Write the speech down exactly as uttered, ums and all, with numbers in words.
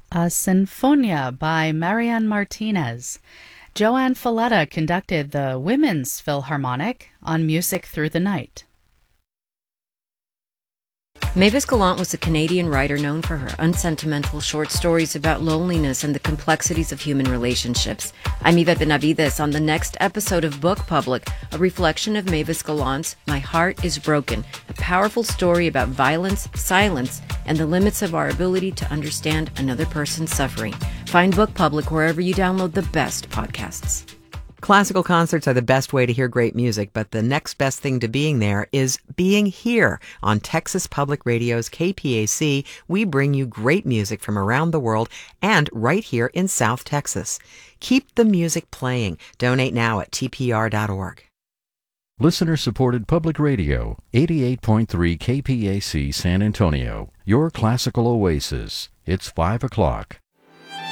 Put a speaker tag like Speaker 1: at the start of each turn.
Speaker 1: A Sinfonia by Marianne Martinez. Joanne Falletta conducted the Women's Philharmonic on Music Through the Night.
Speaker 2: Mavis Gallant was a Canadian writer known for her unsentimental short stories about loneliness and the complexities of human relationships. I'm Yvette Benavides on the next episode of Book Public, a reflection of Mavis Gallant's My Heart is Broken, a powerful story about violence, silence, and the limits of our ability to understand another person's suffering. Find Book Public wherever you download the best podcasts.
Speaker 3: Classical concerts are the best way to hear great music, but the next best thing to being there is being here. On Texas Public Radio's K P A C, we bring you great music from around the world and right here in South Texas. Keep the music playing. Donate now at T P R dot org.
Speaker 4: Listener-supported Public Radio, eighty-eight point three K P A C San Antonio, your classical oasis. It's five o'clock.